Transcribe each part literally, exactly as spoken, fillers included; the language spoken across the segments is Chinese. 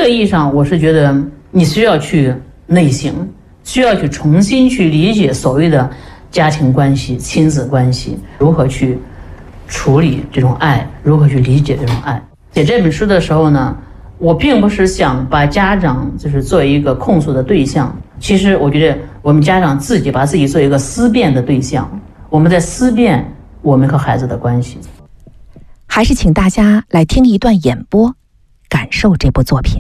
个意义上，我是觉得你需要去内省，需要去重新去理解所谓的家庭关系、亲子关系，如何去处理这种爱，如何去理解这种爱。写这本书的时候呢，我并不是想把家长就是作为一个控诉的对象，其实我觉得我们家长自己把自己做一个思辨的对象，我们在思辨我们和孩子的关系。 还是请大家来听一段演播，感受这部作品。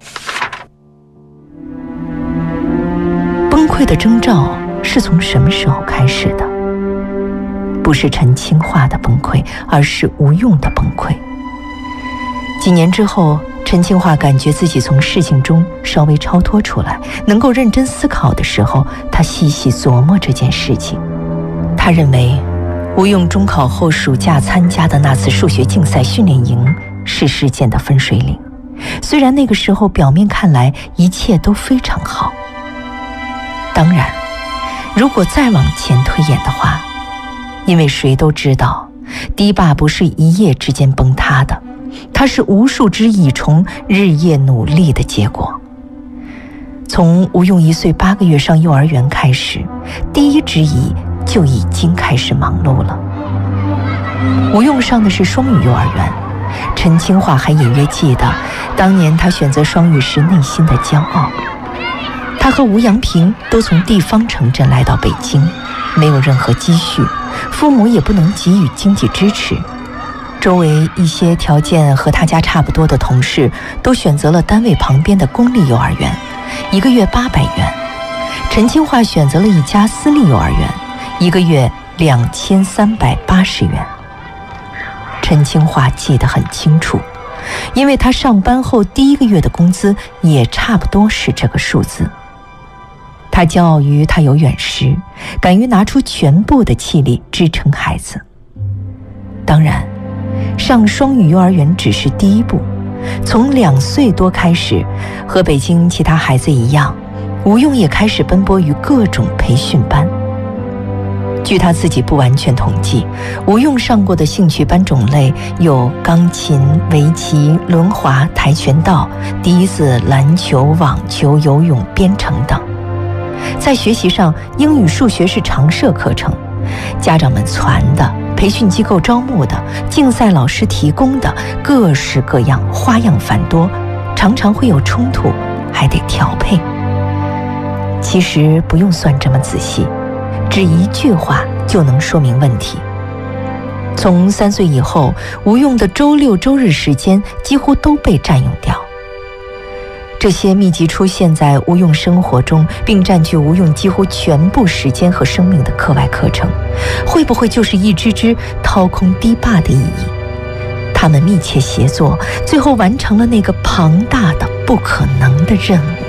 崩溃的征兆是从什么时候开始的？不是陈清化的崩溃，而是吴用的崩溃。几年之后，陈清化感觉自己从事情中稍微超脱出来，能够认真思考的时候，他细细琢磨这件事情。他认为吴用中考后暑假参加的那次数学竞赛训练营是事件的分水岭，虽然那个时候表面看来一切都非常好。当然，如果再往前推演的话，因为谁都知道堤坝不是一夜之间崩塌的，它是无数只蚁虫日夜努力的结果。从吴用一岁八个月上幼儿园开始，第一只蚁就已经开始忙碌了。吴用上的是双语幼儿园，陈清化还隐约记得当年他选择双语时内心的骄傲。他和吴阳平都从地方城镇来到北京，没有任何积蓄，父母也不能给予经济支持。周围一些条件和他家差不多的同事都选择了单位旁边的公立幼儿园，一个月八百元。陈清化选择了一家私立幼儿园，一个月两千三百八十元。陈清化记得很清楚，因为他上班后第一个月的工资也差不多是这个数字。他骄傲于他有远识，敢于拿出全部的气力支撑孩子。当然，上双语幼儿园只是第一步，从两岁多开始，和北京其他孩子一样，吴用也开始奔波于各种培训班。据他自己不完全统计，吴用上过的兴趣班种类有钢琴、围棋、轮滑、跆拳道、笛子、篮球、网球、游泳、编程等。在学习上，英语、数学是常设课程，家长们传的、培训机构招募的、竞赛老师提供的，各式各样，花样繁多，常常会有冲突，还得调配。其实不用算这么仔细，只一句话就能说明问题。从三岁以后，吴用的周六周日时间几乎都被占用掉。这些密集出现在吴用生活中，并占据吴用几乎全部时间和生命的课外课程，会不会就是一只只掏空堤坝的意义？他们密切协作，最后完成了那个庞大的不可能的任务。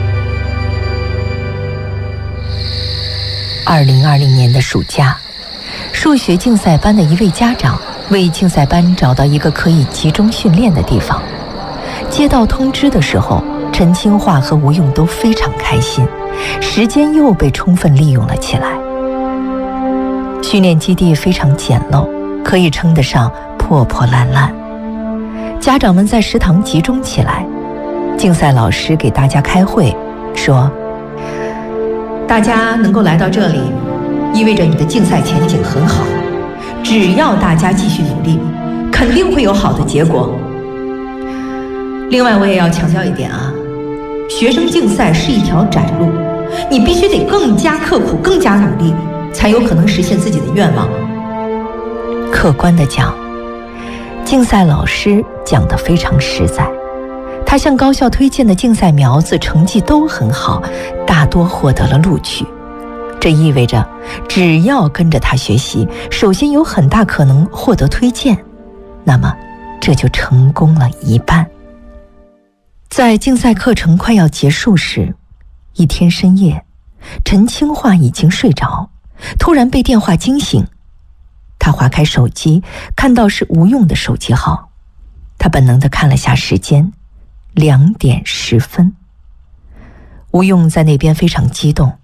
二零二零年的暑假，数学竞赛班的一位家长为竞赛班找到一个可以集中训练的地方。接到通知的时候，陈清化和吴用都非常开心，时间又被充分利用了起来。训练基地非常简陋，可以称得上破破烂烂。家长们在食堂集中起来，竞赛老师给大家开会说，大家能够来到这里，意味着你的竞赛前景很好，只要大家继续努力，肯定会有好的结果。另外，我也要强调一点啊，学生竞赛是一条窄路，你必须得更加刻苦，更加努力，才有可能实现自己的愿望。客观地讲，竞赛老师讲得非常实在，他向高校推荐的竞赛苗子成绩都很好，大多获得了录取。这意味着只要跟着他学习，首先有很大可能获得推荐，那么这就成功了一半。在竞赛课程快要结束时，一天深夜，陈清化已经睡着，突然被电话惊醒。他划开手机，看到是吴用的手机号，他本能地看了下时间，两点十分。吴用在那边非常激动，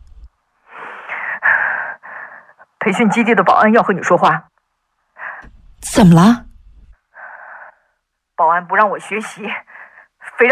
培训基地的保安要和你说话。 怎么了？ 保安不让我学习，